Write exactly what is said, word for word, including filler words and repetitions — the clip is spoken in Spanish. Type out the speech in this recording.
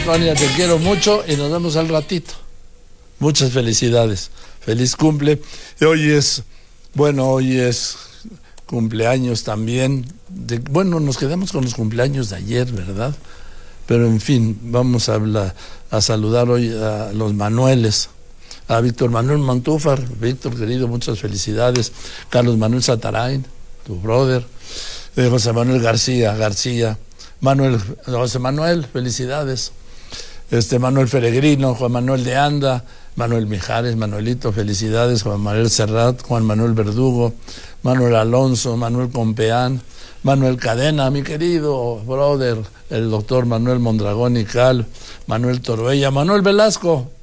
Tonia, te quiero mucho y nos vemos al ratito. Muchas felicidades. Feliz cumple. Y hoy es, bueno, hoy es cumpleaños también. De, bueno, nos quedamos con los cumpleaños de ayer, ¿verdad? Pero en fin, vamos a, hablar, a saludar hoy a los Manueles. A Víctor Manuel Montúfar. Víctor, querido, muchas felicidades. Carlos Manuel Satarain, tu brother. Eh, José Manuel García, García. Manuel, José Manuel, felicidades. Este, Manuel Peregrino, Juan Manuel de Anda, Manuel Mijares, Manuelito, felicidades. Juan Manuel Serrat, Juan Manuel Verdugo, Manuel Alonso, Manuel Compeán, Manuel Cadena, mi querido brother, el doctor Manuel Mondragón y Cal, Manuel Toruella, Manuel Velasco,